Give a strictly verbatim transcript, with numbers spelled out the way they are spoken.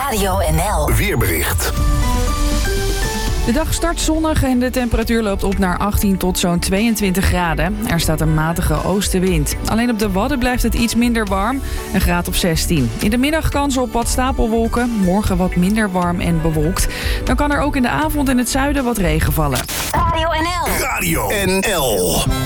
Radio N L. Weerbericht. De dag start zonnig en de temperatuur loopt op naar achttien tot zo'n tweeëntwintig graden. Er staat een matige oostenwind. Alleen op de Wadden blijft het iets minder warm, een graad of zestien. In de middag kans op wat stapelwolken, morgen wat minder warm en bewolkt. Dan kan er ook in de avond in het zuiden wat regen vallen. Radio N L. Radio N L.